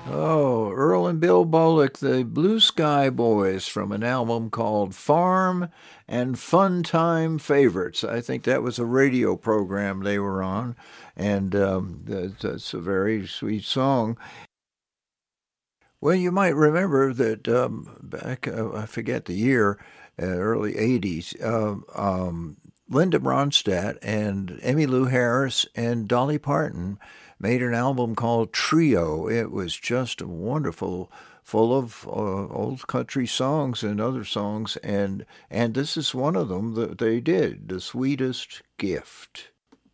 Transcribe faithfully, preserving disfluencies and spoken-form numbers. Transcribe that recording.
Oh, Earl and Bill Bullock, the Blue Sky Boys, from an album called Farm and Fun Time Favorites. I think that was a radio program they were on, and um, that's a very sweet song. Well, you might remember that um, back, uh, I forget the year, uh, early eighties, uh, um, Linda Ronstadt and Emmylou Harris and Dolly Parton made an album called Trio. It was just wonderful, full of uh, old country songs and other songs, and and this is one of them that they did, "The Sweetest Gift."